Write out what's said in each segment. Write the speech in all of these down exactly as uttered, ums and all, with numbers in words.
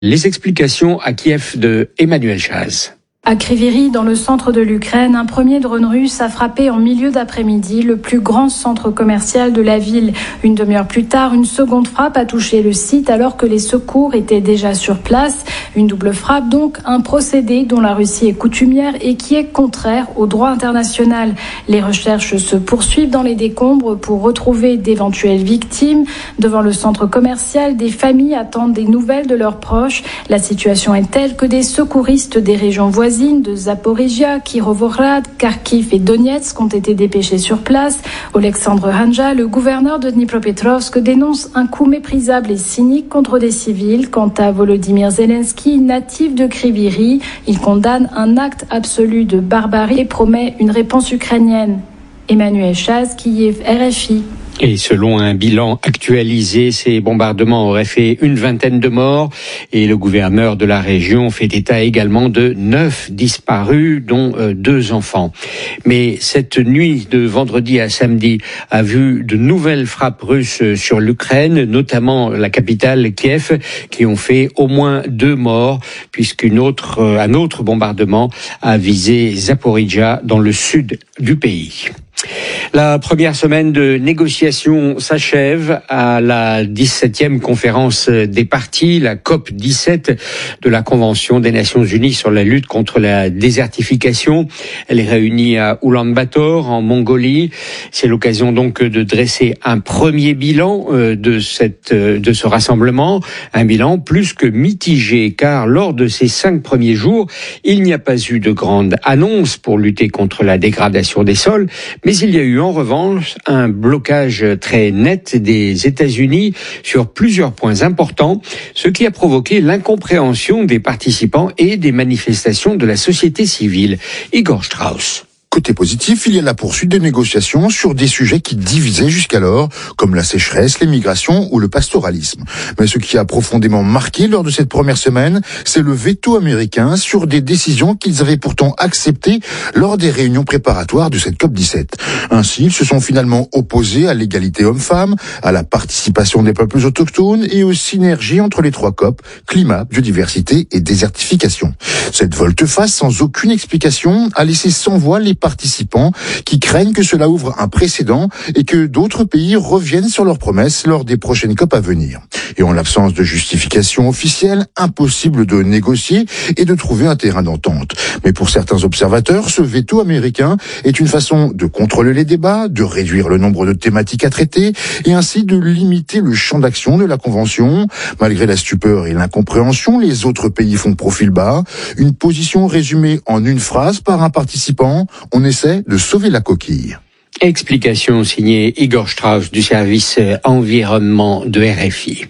Les explications à Kiev de Emmanuel Chaz. À Kryvyi, dans le centre de l'Ukraine, un premier drone russe a frappé en milieu d'après-midi le plus grand centre commercial de la ville. Une demi-heure plus tard, une seconde frappe a touché le site alors que les secours étaient déjà sur place. Une double frappe donc, un procédé dont la Russie est coutumière et qui est contraire au droit international. Les recherches se poursuivent dans les décombres pour retrouver d'éventuelles victimes. Devant le centre commercial, des familles attendent des nouvelles de leurs proches. La situation est telle que des secouristes des régions voisines de Zaporizhia, Kirovohrad, Kharkiv et Donetsk ont été dépêchés sur place. Oleksandr Hanja, le gouverneur de Dnipropetrovsk, dénonce un coup méprisable et cynique contre des civils. Quant à Volodymyr Zelensky, natif de Kryvyi, il condamne un acte absolu de barbarie et promet une réponse ukrainienne. Emmanuel Chaz, Kiev, R F I. Et selon un bilan actualisé, ces bombardements auraient fait une vingtaine de morts et le gouverneur de la région fait état également de neuf disparus, dont euh, deux enfants. Mais cette nuit de vendredi à samedi a vu de nouvelles frappes russes sur l'Ukraine, notamment la capitale Kiev, qui ont fait au moins deux morts, puisqu'une autre, euh, un autre bombardement a visé Zaporizhia dans le sud du pays. La première semaine de négociation s'achève à la dix-septième conférence des parties, la COP dix-sept de la Convention des Nations Unies sur la lutte contre la désertification. Elle est réunie à Oulan-Bator, en Mongolie. C'est l'occasion donc de dresser un premier bilan de cette, de ce rassemblement, un bilan plus que mitigé, car lors de ces cinq premiers jours, il n'y a pas eu de grande annonce pour lutter contre la dégradation des sols, mais il y a eu en revanche un blocage très net des États-Unis sur plusieurs points importants, ce qui a provoqué l'incompréhension des participants et des manifestations de la société civile. Igor Strauss. Côté positif, il y a la poursuite des négociations sur des sujets qui divisaient jusqu'alors, comme la sécheresse, les migrations ou le pastoralisme. Mais ce qui a profondément marqué lors de cette première semaine, c'est le veto américain sur des décisions qu'ils avaient pourtant acceptées lors des réunions préparatoires de cette COP dix-sept. Ainsi, ils se sont finalement opposés à l'égalité homme-femme, à la participation des peuples autochtones et aux synergies entre les trois COP, climat, biodiversité et désertification. Cette volte-face sans aucune explication a laissé sans voix les participants qui craignent que cela ouvre un précédent et que d'autres pays reviennent sur leurs promesses lors des prochaines COP à venir. Et en l'absence de justification officielle, impossible de négocier et de trouver un terrain d'entente. Mais pour certains observateurs, ce veto américain est une façon de contrôler les débats, de réduire le nombre de thématiques à traiter et ainsi de limiter le champ d'action de la Convention. Malgré la stupeur et l'incompréhension, les autres pays font profil bas. Une position résumée en une phrase par un participant. On essaie de sauver la coquille. Explication signée Igor Strauss du service environnement de R F I.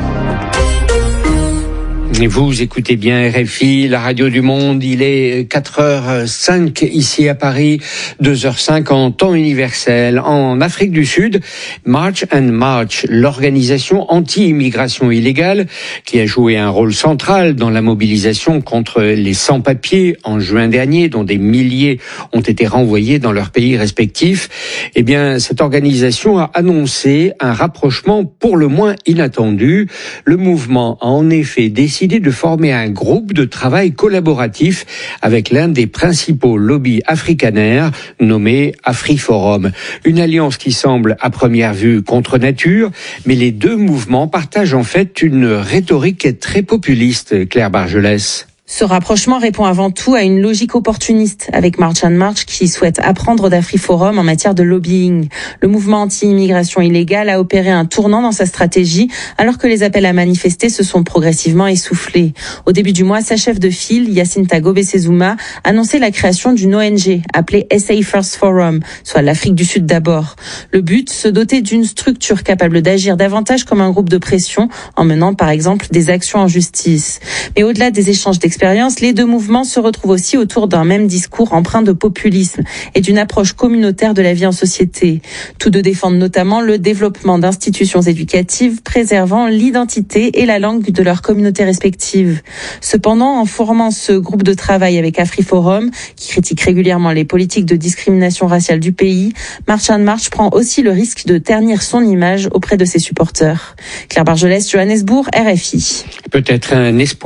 Vous écoutez bien R F I, la radio du monde. Il est quatre heures cinq ici à Paris, deux heures cinq en temps universel. En Afrique du Sud, March and March, l'organisation anti-immigration illégale qui a joué un rôle central dans la mobilisation contre les sans-papiers en juin dernier, dont des milliers ont été renvoyés dans leurs pays respectifs. Eh bien, cette organisation a annoncé un rapprochement pour le moins inattendu. Le mouvement a en effet décidé de former un groupe de travail collaboratif avec l'un des principaux lobbies africanaires nommé AfriForum. Une alliance qui semble à première vue contre nature, mais les deux mouvements partagent en fait une rhétorique très populiste, Claire Bargelès. Ce rapprochement répond avant tout à une logique opportuniste avec March and March qui souhaite apprendre d'AfriForum en matière de lobbying. Le mouvement anti-immigration illégale a opéré un tournant dans sa stratégie alors que les appels à manifester se sont progressivement essoufflés. Au début du mois, sa chef de file, Yacinta Gobesezuma, annonçait la création d'une O N G appelée S A First Forum, soit l'Afrique du Sud d'abord. Le but, se doter d'une structure capable d'agir davantage comme un groupe de pression en menant par exemple des actions en justice. Mais au-delà des échanges d'expériences, expérience, les deux mouvements se retrouvent aussi autour d'un même discours empreint de populisme et d'une approche communautaire de la vie en société. Tous deux défendent notamment le développement d'institutions éducatives préservant l'identité et la langue de leurs communautés respectives. Cependant, en formant ce groupe de travail avec AfriForum, qui critique régulièrement les politiques de discrimination raciale du pays, March and March prend aussi le risque de ternir son image auprès de ses supporters. Claire Bargelès, Johannesburg, R F I. Peut-être un espoir.